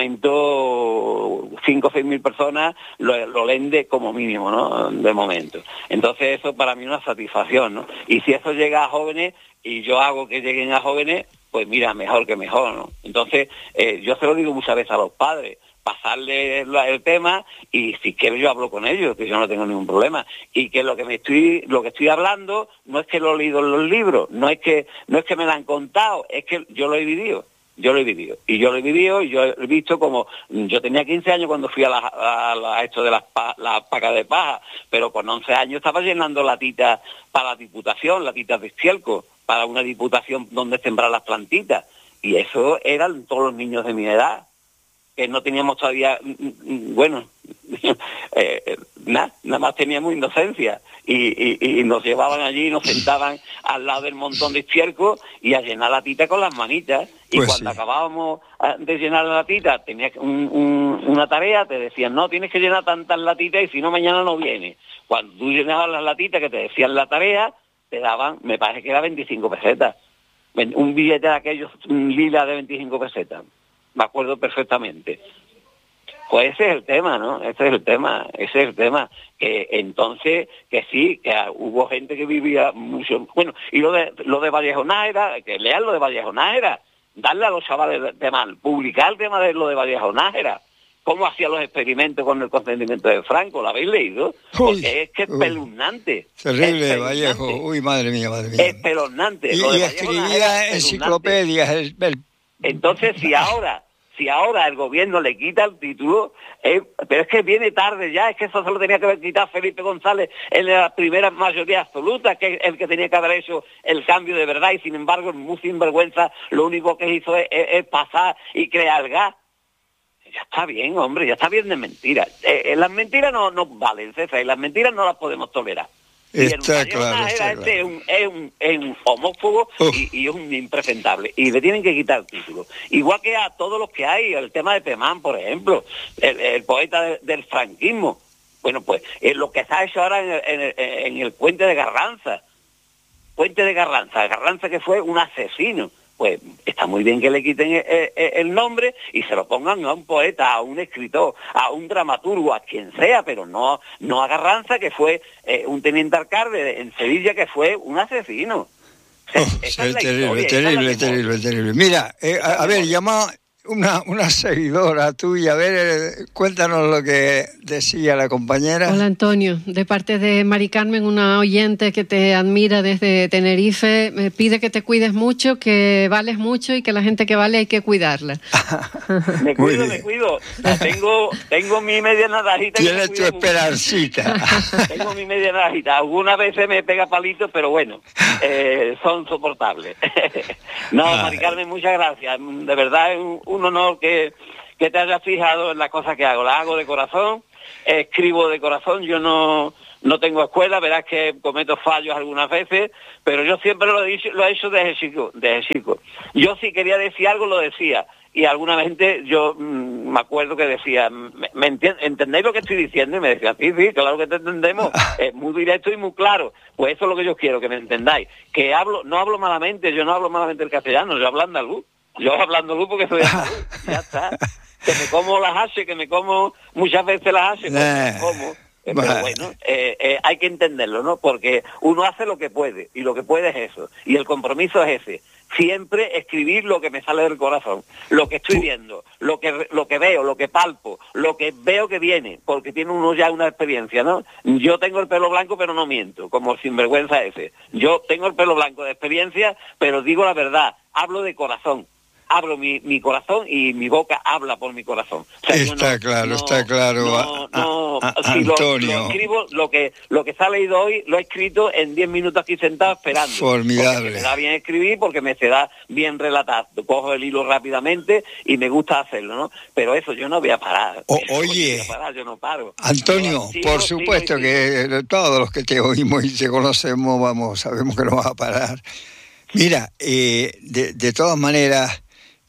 momento cinco o seis mil personas lo, lo leen de como mínimo, ¿no? De momento. Entonces eso para mí es una satisfacción, ¿no? Y si eso llega a jóvenes, y yo hago que lleguen a jóvenes, pues mira, mejor que mejor, ¿no? Entonces, eh, yo se lo digo muchas veces a los padres, pasarle el tema, y si quiero yo hablo con ellos, que yo no tengo ningún problema, y que lo que me estoy lo que estoy hablando no es que lo he leído en los libros, no es que no es que me lo han contado, es que yo lo he vivido, yo lo he vivido, y yo lo he vivido, y yo he visto como, yo tenía quince años cuando fui a, la, a, la, a esto de las la pacas de paja, pero con once años estaba llenando latitas para la diputación, latitas de estiércol, para una diputación donde sembrar las plantitas, y eso eran todos los niños de mi edad, que no teníamos todavía, bueno, eh, nada, nada más teníamos inocencia, y, y, y nos llevaban allí, nos sentaban al lado del montón de estiércol y a llenar la tita con las manitas, y pues cuando sí. acabábamos de llenar la latita, tenías un, un, una tarea, te decían, no, tienes que llenar tantas latitas y si no mañana no viene. Cuando tú llenabas las latitas que te decían la tarea, te daban, me parece que era veinticinco pesetas, un billete de aquellos lila de veinticinco pesetas. Me acuerdo perfectamente. Pues ese es el tema, ¿no? Ese es el tema, ese es el tema. Que entonces, que sí, que hubo gente que vivía mucho... Bueno, y lo de lo de Vallejo Nájera, que lean lo de Vallejo Nájera, darle a los chavales el tema, publicar el tema de lo de Vallejo Nájera, cómo hacía los experimentos con el consentimiento de Franco, ¿lo habéis leído? Porque uy, es que es espeluznante. Terrible, es Vallejo, uy, madre mía, madre mía. Espeluznante. Y, lo de y escribía enciclopedias, el, el Entonces, si ahora, si ahora el gobierno le quita el título, eh, pero es que viene tarde ya, es que eso se lo tenía que haber quitado Felipe González en la primera mayoría absoluta, que es el que tenía que haber hecho el cambio de verdad, y sin embargo, muy sinvergüenza, lo único que hizo es, es, es pasar y crear gas. Ya está bien, hombre, ya está bien de mentiras. Eh, las mentiras no, no valen, César, y las mentiras no las podemos tolerar. Está claro, está este claro. Es un, es un, es un homófobo y, y es un impresentable. Y le tienen que quitar el título. Igual que a todos los que hay, el tema de Pemán, por ejemplo, el, el poeta de, del franquismo. Bueno, pues eh, lo que se ha hecho ahora en el, en, el, en el Puente de Carranza. Puente de Carranza. Carranza que fue un asesino. Pues está muy bien que le quiten el, el, el nombre y se lo pongan a un poeta, a un escritor, a un dramaturgo, a quien sea, pero no no a Carranza, que fue eh, un teniente alcalde en Sevilla, que fue un asesino. Oh, es terrible, historia, terrible, terrible, terrible. Mira, eh, a, a ver, llama una, una seguidora tuya. A ver, cuéntanos lo que decía la compañera. Hola, Antonio. De parte de Mari Carmen, una oyente que te admira desde Tenerife, me pide que te cuides mucho, que vales mucho y que la gente que vale hay que cuidarla. Me cuido, me cuido. Tengo, tengo mi media nadajita. Tienes tu esperancita. Tengo mi media nadajita. Algunas veces me pega palitos, pero bueno, eh, son soportables. No, Mari Carmen, muchas gracias. De verdad es un, un honor que, que te hayas fijado en las cosas que hago. Las hago de corazón, escribo de corazón. Yo no, no tengo escuela, verás que cometo fallos algunas veces, pero yo siempre lo he dicho, lo he hecho desde chico, desde chico. Yo si quería decir algo, lo decía. Y alguna gente, yo mmm, me acuerdo que decía, ¿me, me entiend, ¿entendéis lo que estoy diciendo? Y me decía, sí, sí, claro que te entendemos, es muy directo y muy claro. Pues eso es lo que yo quiero, que me entendáis. Que hablo, no hablo malamente, yo no hablo malamente el castellano, yo hablo andaluz. Yo hablo andaluz porque soy andaluz, ya está. Que me como las haces, que me como muchas veces las haces, pues me como. Eh, pero bueno, eh, eh, hay que entenderlo, ¿no? Porque uno hace lo que puede, y lo que puede es eso. Y el compromiso es ese. Siempre escribir lo que me sale del corazón, lo que estoy viendo, lo que lo que veo, lo que palpo, lo que veo que viene, porque tiene uno ya una experiencia, ¿no? Yo tengo el pelo blanco, pero no miento, como el sinvergüenza ese. Yo tengo el pelo blanco de experiencia, pero digo la verdad, hablo de corazón. Abro mi, mi corazón y mi boca habla por mi corazón. O sea, está no, claro, no, está claro. No, no, a, a, si Antonio. Lo, lo escribo, lo que lo que se ha leído hoy, lo he escrito en diez minutos aquí sentado esperando. Formidable. Me da bien escribir porque me se da bien relatar. Cojo el hilo rápidamente y me gusta hacerlo, ¿no? Pero eso yo no voy a parar. O, oye, no voy a parar, yo no paro. Antonio, yo, sigo, por supuesto sigo, que sigo. Todos los que te oímos y te conocemos, vamos, sabemos que no vas a parar. Mira, eh, de, de todas maneras,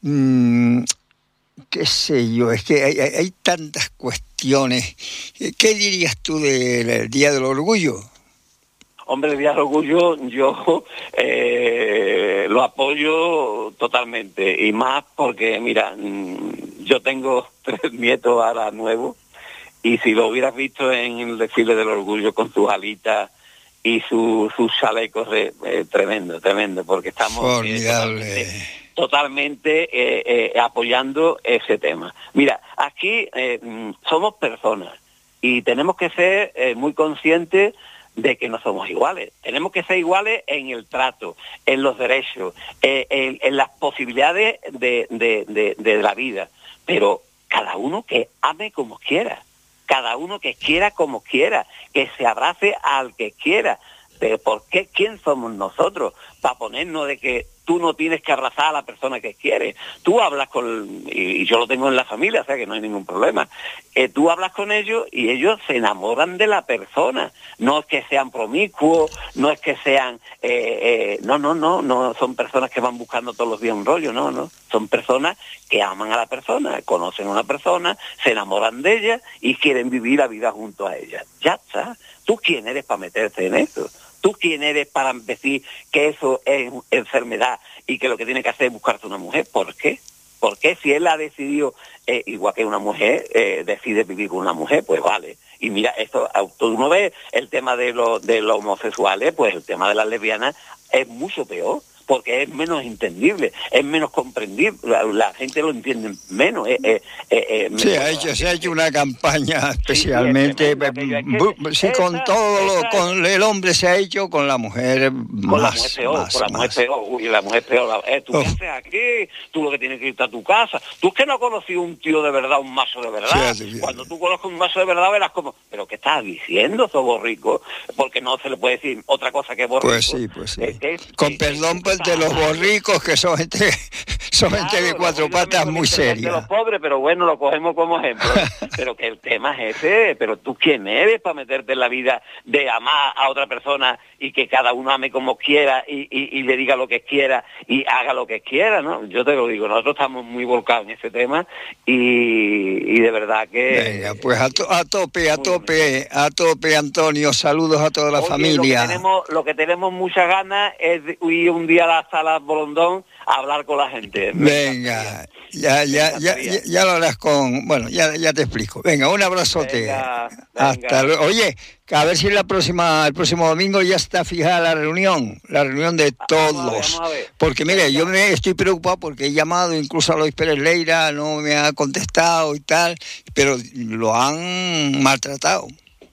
Mm, qué sé yo, es que hay, hay, hay tantas cuestiones. ¿Qué dirías tú del Día del Orgullo? Hombre, el Día del Orgullo yo eh, lo apoyo totalmente, y más porque, mira, yo tengo tres nietos ahora nuevos, y si lo hubieras visto en el desfile del Orgullo con sus alitas y su, sus chalecos, eh, eh, tremendo, tremendo, porque estamos... Formidable. Eh, totalmente eh, eh, apoyando ese tema. Mira, aquí eh, somos personas y tenemos que ser eh, muy conscientes de que no somos iguales. Tenemos que ser iguales en el trato, en los derechos, eh, en, en las posibilidades de, de, de, de la vida, pero cada uno que ame como quiera, cada uno que quiera como quiera, que se abrace al que quiera. Pero ¿por qué? ¿Quién somos nosotros para ponernos de que tú no tienes que abrazar a la persona que quieres? Tú hablas con, y yo lo tengo en la familia, o sea que no hay ningún problema. Eh, tú hablas con ellos y ellos se enamoran de la persona. No es que sean promiscuos, no es que sean, eh, eh, no, no, no, no son personas que van buscando todos los días un rollo, no, no. Son personas que aman a la persona, conocen a una persona, se enamoran de ella y quieren vivir la vida junto a ella. Ya está. ¿Tú quién eres para meterte en eso? ¿Tú quién eres para decir que eso es enfermedad y que lo que tiene que hacer es buscarse una mujer? ¿Por qué? ¿Por qué? Si él ha decidido, eh, igual que una mujer, eh, decide vivir con una mujer, pues vale. Y mira, esto, tú no ves el tema de, lo, de los homosexuales, pues el tema de las lesbianas es mucho peor, porque es menos entendible, es menos comprendible, la, la gente lo entiende menos. Eh, eh, eh, se, ha hecho, se ha hecho una campaña especialmente, sí, sí, con esa, todo, esa, lo, con el hombre se ha hecho, con la mujer con más, la mujer peor, más, con la mujer más. peor, uy, la mujer peor, eh, tú oh. qué haces aquí, tú lo que tienes que irte a tu casa, tú es que no has conocido un tío de verdad, un mazo de verdad, sí, cuando tú conozcas un mazo de verdad verás como, pero ¿qué estás diciendo, sos borrico? Porque no se le puede decir otra cosa que borrico. Pues sí, pues sí, eh, con eh, perdón eh, de los borricos, que son gente, son claro, gente de cuatro patas muy seria. De los pobres, pero bueno, lo cogemos como ejemplo. Pero que el tema es ese, pero tú quién eres para meterte en la vida de amar a otra persona y que cada uno ame como quiera y, y, y le diga lo que quiera y haga lo que quiera, ¿no? Yo te lo digo, nosotros estamos muy volcados en ese tema y, y de verdad que... Venga, pues a, to, a tope, a tope, a tope, Antonio, saludos a toda la Oye, familia. Lo que, tenemos, lo que tenemos muchas ganas es de ir un día a la sala Bolondón hablar con la gente. Venga, ya, ya, ya, ya, ya lo harás con... Bueno, ya, ya te explico. Venga, un abrazote. Venga, Hasta venga. luego. Oye, a ver si la próxima, el próximo domingo ya está fijada la reunión, la reunión de todos. Vamos a ver, vamos a ver. Porque mire, yo me estoy preocupado porque he llamado incluso a Luis Pérez Leira, no me ha contestado y tal, pero lo han maltratado.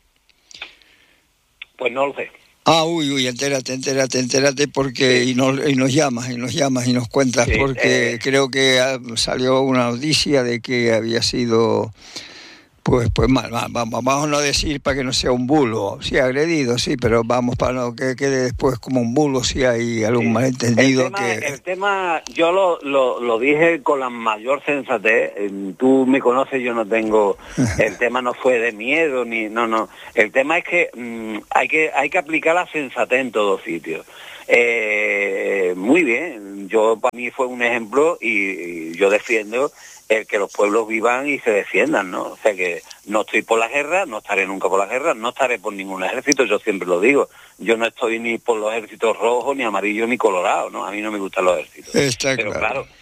Pues no lo sé. Ah, uy, uy, entérate, entérate, entérate, porque Sí. y, nos, y nos llamas, y nos llamas y nos cuentas, Sí, porque eh. creo que salió una noticia de que había sido, pues, pues mal, mal, vamos, vamos a no decir para que no sea un bulo, sí, agredido, sí, pero vamos para no que quede después como un bulo si hay algún Sí. malentendido. El tema, que... el tema yo lo, lo, lo dije con la mayor sensatez. Tú me conoces, yo no tengo... El tema no fue de miedo, ni... No, no. El tema es que mmm, hay que hay que aplicar la sensatez en todos sitios. Eh, muy bien. Yo, para mí fue un ejemplo y, y yo defiendo el que los pueblos vivan y se defiendan, ¿no? O sea que no estoy por la guerra, no estaré nunca por la guerra, no estaré por ningún ejército, yo siempre lo digo. Yo no estoy ni por los ejércitos rojos, ni amarillos, ni colorados, ¿no? A mí no me gustan los ejércitos. Está Pero claro. claro,